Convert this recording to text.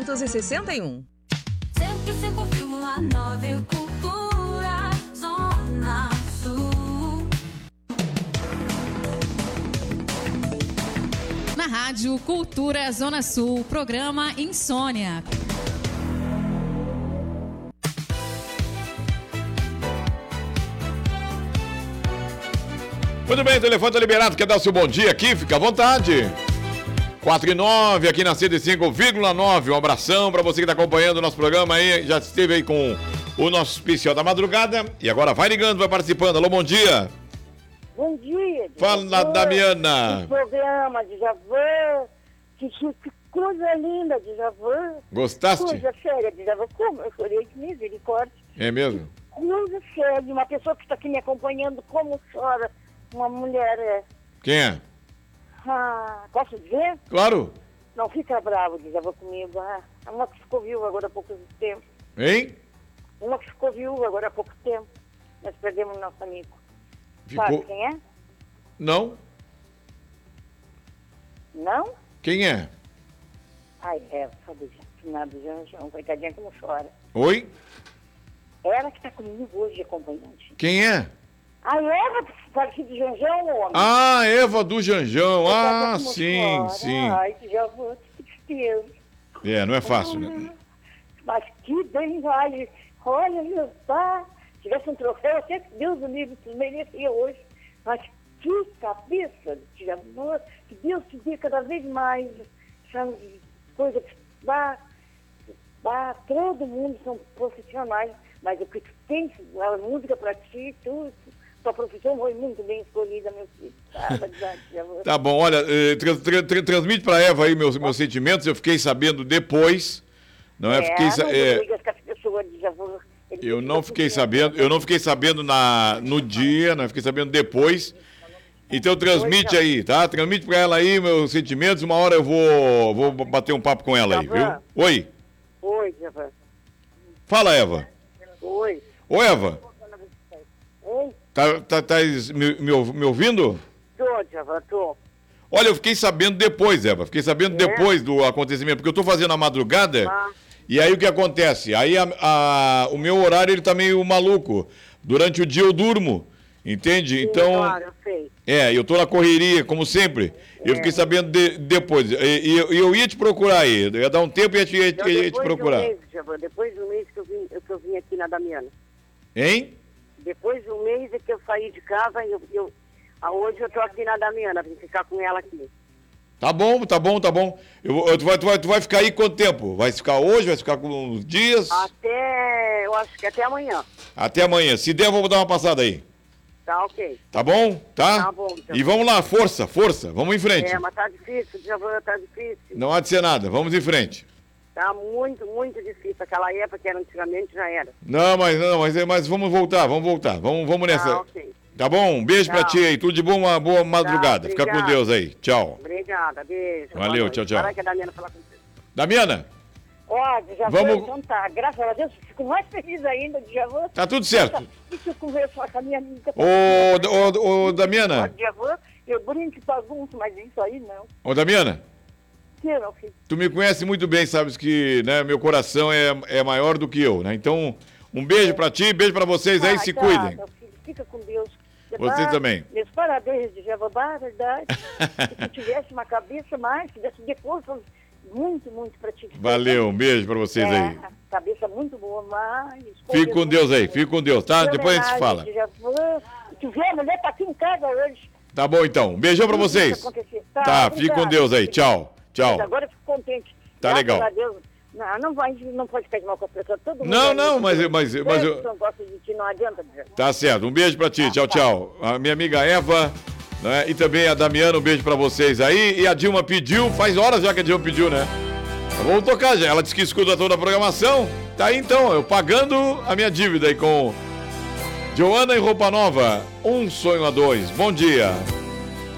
105,9 Cultura Zona Sul. Na Rádio Cultura Zona Sul, programa Insônia. Muito bem, o telefone está liberado. Quer dar o seu bom dia aqui? Fica à vontade. 4 e 9 aqui na 105,9. Um abração para você que está acompanhando o nosso programa aí. Já esteve aí com o nosso especial da madrugada. E agora vai ligando, vai participando. Alô, bom dia. Bom dia. Fala, Damiana. Que programa, Djavan. Que coisa linda, Djavan. Gostaste? Coisa séria, Djavan. Como eu chorei, que misericórdia. É mesmo? Coisa séria. Uma pessoa que está aqui me acompanhando, como chora uma mulher. Quem é? Posso dizer? Claro. Não fica bravo, Djavan, comigo. Uma que ficou viúva agora há pouco tempo. Hein? Uma que ficou viúva agora há pouco tempo. Nós perdemos nosso amigo. Ficou... Sabe quem é? Não? Não? Quem é? Ai, sabe, nada, Janjão, coitadinha como chora. Oi? Ela que está comigo hoje, acompanhante. Quem é? A Eva, aqui de Janjão, homem. Ah, Eva do Janjão. Coitada Ah, como sim, chora. sim. Ai, já vou, que tristeza. É, não é fácil, né? Mas que bem vale. Olha, meu pai, se tivesse um troféu, até que Deus o livre merecia hoje. Mas que cabeça de amor, que Deus te dê cada vez mais essa coisa que vá, todo mundo são profissionais, mas o que tu tem, a música para ti, tudo, sua profissão foi muito bem escolhida, meu filho. Tá bom, olha, transmite para Eva aí meus sentimentos, eu fiquei sabendo depois, não é? Eu não fiquei sabendo no dia, não fiquei sabendo depois. Então transmite aí, tá? Transmite para ela aí meus sentimentos, uma hora eu vou bater um papo com ela aí, viu? Oi. Oi, Djavan. Fala, Eva. Oi. Ô, Eva. Oi. Tá me ouvindo? Tô, Djavan, tô. Olha, eu fiquei sabendo depois, Eva. Fiquei sabendo depois do acontecimento, porque eu tô fazendo a madrugada. E aí o que acontece? Aí o meu horário ele tá meio maluco. Durante o dia eu durmo, entende? Sim, então, claro, eu sei. eu tô na correria, como sempre. Eu fiquei sabendo depois. E eu ia te procurar aí. Eu ia dar um tempo e ia te procurar. Depois do mês que eu vim aqui na Damiana. Hein? Depois do mês é que eu saí de casa, hoje eu tô aqui na Damiana, vim ficar com ela aqui. Tá bom. Tu vai ficar aí quanto tempo? Vai ficar hoje? Vai ficar com uns dias? Eu acho que até amanhã. Até amanhã. Se der, eu vou dar uma passada aí. Tá ok. Tá bom? Tá? Tá bom. E vamos lá, força. Vamos em frente. Mas tá difícil, tá difícil. Não há de ser nada, vamos em frente. Tá muito, muito difícil. Aquela época que era antigamente já era. Mas vamos voltar. Vamos nessa. Tá, ok. Tá bom? Um beijo pra ti aí. Tudo de bom, uma boa madrugada. Fica com Deus aí. Tchau. Obrigada, beijo. Valeu, tchau. Para que a Damiana falar com você. Damiana? Já vamos... Então tá, graças a Deus, fico mais feliz ainda, Djavan. Tá tudo certo. Deixa eu conversar com a minha amiga. Ô, Damiana. Djavan, eu brinco e bagunço, mas isso aí não. Ô, Damiana. Que não, filho? Tu me conhece muito bem, sabes que, né, meu coração é maior do que eu, né? Então, um beijo pra ti, beijo pra vocês aí, se cuidem. Meu filho, fica com Deus. Vocês também. Meus parabéns, Djavan, verdade. Se tu tivesse uma cabeça mais, tivesse de força... Muito pra ti. Valeu, um beijo pra vocês aí. Cabeça muito boa, mas... Fique com Deus aí, fique com Deus, tá? Depois a gente se fala. Tu vê, a mulher tá aqui em casa hoje. Tá bom, então. Um beijão pra vocês. Tá, fique com Deus aí. Tchau. Mas agora eu fico contente. Tá legal. Deus. Não pode ficar de mal com a pessoa. Todo mundo não, mas eu... não gosta de ti, não adianta. Tá certo, um beijo pra ti. Tchau. A minha amiga Eva... Né? E também a Damiana, um beijo pra vocês aí. E a Dilma pediu, faz horas já que a Dilma pediu, né? Vamos tocar já. Ela disse que escuta toda a programação. Tá aí então, eu pagando a minha dívida aí com Joana e Roupa Nova. Um sonho a dois. Bom dia.